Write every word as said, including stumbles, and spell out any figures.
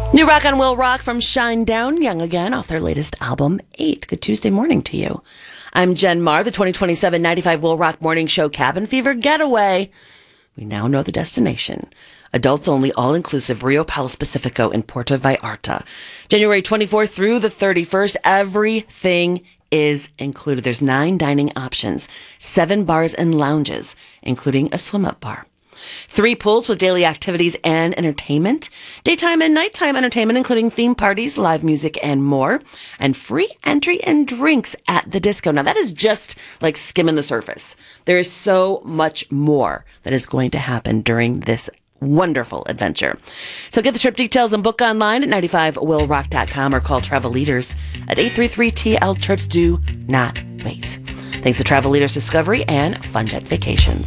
New rock on Will Rock from Shinedown, Young Again, off their latest album, eight. Good Tuesday morning to you. I'm Jen Marr, the twenty twenty-seven ninety-five Will Rock Morning Show Cabin Fever Getaway. We now know the destination. Adults only, all-inclusive Rio Palo Pacifico in Puerto Vallarta. January twenty-fourth through the thirty-first, everything is included. There's nine dining options, seven bars and lounges, including a swim-up bar. Three pools with daily activities and entertainment. Daytime and nighttime entertainment, including theme parties, live music, and more. And free entry and drinks at the disco. Now, that is just like skimming the surface. There is so much more that is going to happen during this wonderful adventure. So get the trip details and book online at ninety-five will rock dot com or call Travel Leaders at eight three three T L Trips. Do not wait. Thanks to Travel Leaders Discovery and Fun Jet Vacations.